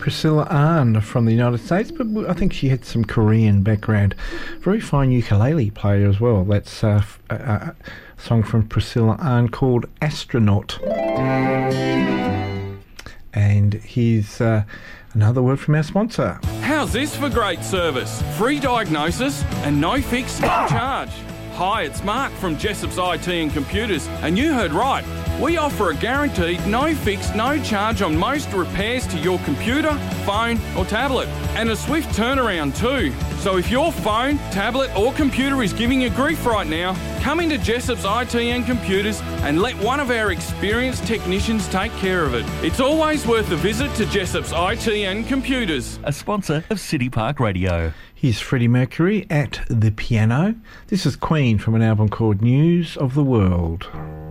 Priscilla Ahn from the United States, but I think she had some Korean background. Very fine ukulele player as well. That's a song from Priscilla Ahn called Astronaut. And here's another word from our sponsor. How's this for great service? Free diagnosis and no fix, no charge. Hi, it's Mark from Jessop's IT and Computers, and you heard right. We offer a guaranteed no fix, no charge on most repairs to your computer, phone or tablet, and a swift turnaround too. So if your phone, tablet or computer is giving you grief right now, come into Jessop's IT and Computers and let one of our experienced technicians take care of it. It's always worth a visit to Jessop's IT and Computers. A sponsor of City Park Radio. Here's Freddie Mercury at the piano. This is Queen from an album called News of the World.